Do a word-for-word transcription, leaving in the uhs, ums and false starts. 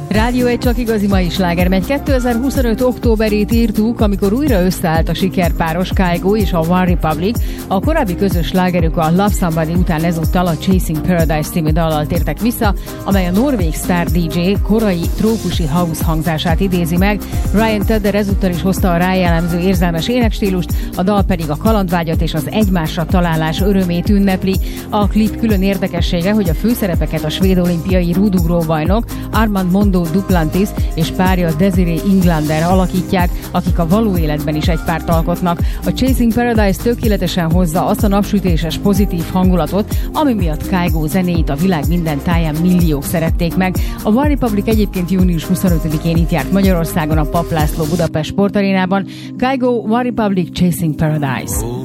Rádió egy csak igazi mai sláger megy. kétezer-huszonöt októberét írtuk, amikor újra összeállt a sikerpáros Kygo és a One Republic. A korábbi közös slágerük a Love Somebody után ezúttal a Chasing Paradise című dallal tértek vissza, amely a norvég sztár dé dzsé korai trópusi house hangzását idézi meg. Ryan Tedder ezúttal is hozta a rájellemző érzelmes énekstílust, a dal pedig a kalandvágyat és az egymásra találás örömét ünnepli. A klip külön érdekessége, hogy a főszerepeket a svéd olimpiai rúdugró-bajnok Armand Mondo Duplantis és párja Desiree Englander alakítják, akik a való életben is egy párt alkotnak. A Chasing Paradise tökéletesen hozza azt a napsütéses pozitív hangulatot, ami miatt Kygo zenéit a világ minden táján milliók szerették meg. A One Republic egyébként június huszonötödikén itt járt Magyarországon a Papp László Budapest Sportarénában. Kygo, One Republic, Chasing Paradise.